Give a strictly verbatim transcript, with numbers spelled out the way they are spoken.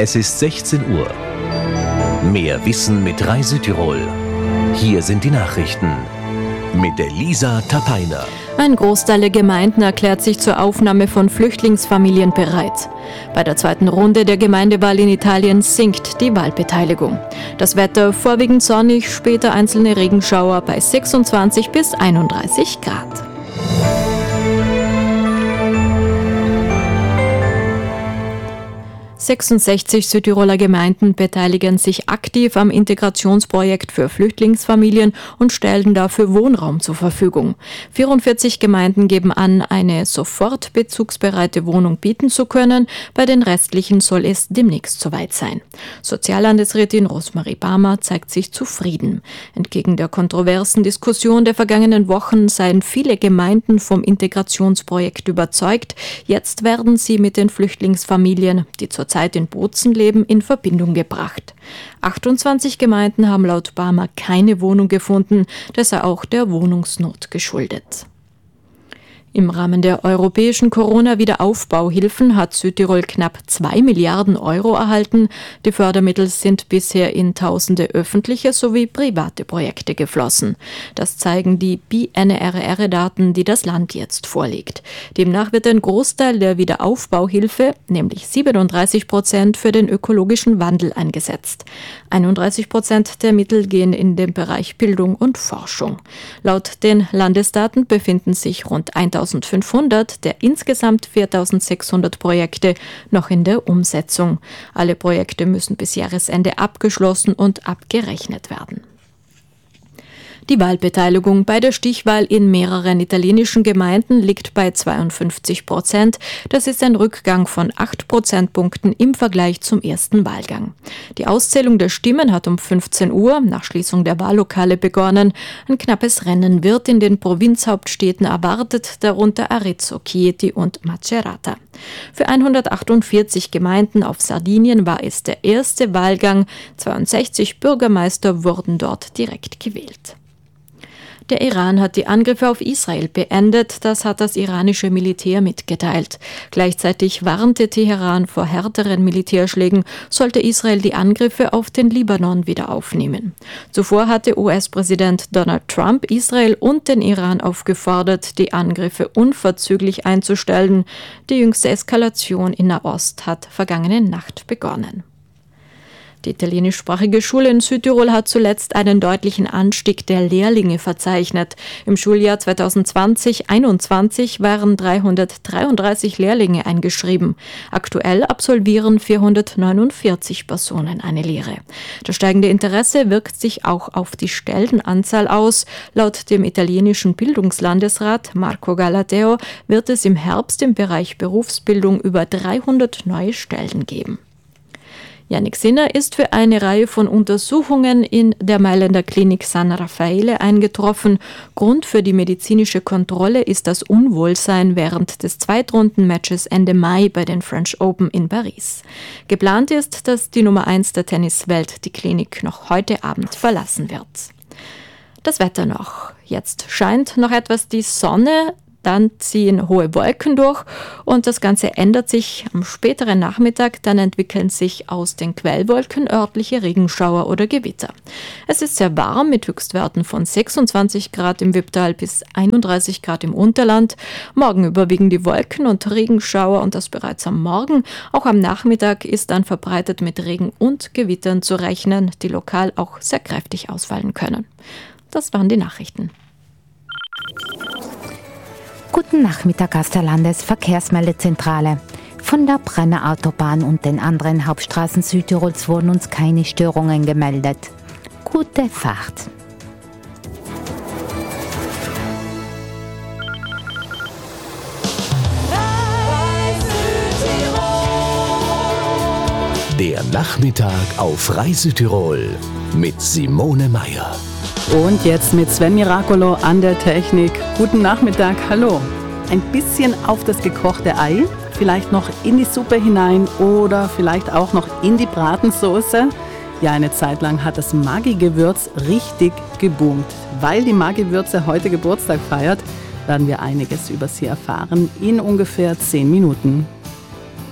Es ist sechzehn Uhr. Mehr Wissen mit Rai Südtirol. Hier sind die Nachrichten mit Elisa Tapaina. Ein Großteil der Gemeinden erklärt sich zur Aufnahme von Flüchtlingsfamilien bereit. Bei der zweiten Runde der Gemeindewahl in Italien sinkt die Wahlbeteiligung. Das Wetter vorwiegend sonnig, später einzelne Regenschauer bei sechsundzwanzig bis einunddreißig Grad. sechsundsechzig Südtiroler Gemeinden beteiligen sich aktiv am Integrationsprojekt für Flüchtlingsfamilien und stellen dafür Wohnraum zur Verfügung. vierundvierzig Gemeinden geben an, eine sofort bezugsbereite Wohnung bieten zu können. Bei den restlichen soll es demnächst soweit sein. Soziallandesrätin Rosemarie Barmer zeigt sich zufrieden. Entgegen der kontroversen Diskussion der vergangenen Wochen seien viele Gemeinden vom Integrationsprojekt überzeugt. Jetzt werden sie mit den Flüchtlingsfamilien, die zurzeit in Bozen leben, in Verbindung gebracht. achtundzwanzig Gemeinden haben laut Barmer keine Wohnung gefunden, das sei auch der Wohnungsnot geschuldet. Im Rahmen der europäischen Corona-Wiederaufbauhilfen hat Südtirol knapp zwei Milliarden Euro erhalten. Die Fördermittel sind bisher in tausende öffentliche sowie private Projekte geflossen. Das zeigen die B N R R-Daten, die das Land jetzt vorlegt. Demnach wird ein Großteil der Wiederaufbauhilfe, nämlich siebenunddreißig Prozent, für den ökologischen Wandel eingesetzt. einunddreißig Prozent der Mittel gehen in den Bereich Bildung und Forschung. Laut den Landesdaten befinden sich rund eintausendfünfhundert der insgesamt viertausendsechshundert Projekte noch in der Umsetzung. Alle Projekte müssen bis Jahresende abgeschlossen und abgerechnet werden. Die Wahlbeteiligung bei der Stichwahl in mehreren italienischen Gemeinden liegt bei zweiundfünfzig Prozent. Das ist ein Rückgang von acht Prozentpunkten im Vergleich zum ersten Wahlgang. Die Auszählung der Stimmen hat um fünfzehn Uhr nach Schließung der Wahllokale begonnen. Ein knappes Rennen wird in den Provinzhauptstädten erwartet, darunter Arezzo, Chieti und Macerata. Für hundertachtundvierzig Gemeinden auf Sardinien war es der erste Wahlgang. zweiundsechzig Bürgermeister wurden dort direkt gewählt. Der Iran hat die Angriffe auf Israel beendet, das hat das iranische Militär mitgeteilt. Gleichzeitig warnte Teheran vor härteren Militärschlägen, sollte Israel die Angriffe auf den Libanon wieder aufnehmen. Zuvor hatte U S-Präsident Donald Trump Israel und den Iran aufgefordert, die Angriffe unverzüglich einzustellen. Die jüngste Eskalation in Nahost hat vergangene Nacht begonnen. Die italienischsprachige Schule in Südtirol hat zuletzt einen deutlichen Anstieg der Lehrlinge verzeichnet. Im Schuljahr zweitausendzwanzig einundzwanzig waren dreihundertdreiunddreißig Lehrlinge eingeschrieben. Aktuell absolvieren vierhundertneunundvierzig Personen eine Lehre. Das steigende Interesse wirkt sich auch auf die Stellenanzahl aus. Laut dem italienischen Bildungslandesrat Marco Galateo wird es im Herbst im Bereich Berufsbildung über dreihundert neue Stellen geben. Jannik Sinner ist für eine Reihe von Untersuchungen in der Mailänder Klinik San Raffaele eingetroffen. Grund für die medizinische Kontrolle ist das Unwohlsein während des Zweitrundenmatches Ende Mai bei den French Open in Paris. Geplant ist, dass die Nummer eins der Tenniswelt die Klinik noch heute Abend verlassen wird. Das Wetter noch. Jetzt scheint noch etwas die Sonne. Dann ziehen hohe Wolken durch und das Ganze ändert sich am späteren Nachmittag. Dann entwickeln sich aus den Quellwolken örtliche Regenschauer oder Gewitter. Es ist sehr warm mit Höchstwerten von sechsundzwanzig Grad im Wipptal bis einunddreißig Grad im Unterland. Morgen überwiegen die Wolken und Regenschauer und das bereits am Morgen. Auch am Nachmittag ist dann verbreitet mit Regen und Gewittern zu rechnen, die lokal auch sehr kräftig ausfallen können. Das waren die Nachrichten. Guten Nachmittag aus der Landesverkehrsmeldezentrale. Von der Brenner Autobahn und den anderen Hauptstraßen Südtirols wurden uns keine Störungen gemeldet. Gute Fahrt! Der Nachmittag auf Rai Südtirol mit Simone Meier. Und jetzt mit Sven Miracolo an der Technik. Guten Nachmittag, hallo. Ein bisschen auf das gekochte Ei, vielleicht noch in die Suppe hinein oder vielleicht auch noch in die Bratensoße. Ja, eine Zeit lang hat das Maggi-Gewürz richtig geboomt. Weil die Maggi-Würze heute Geburtstag feiert, werden wir einiges über sie erfahren in ungefähr zehn Minuten.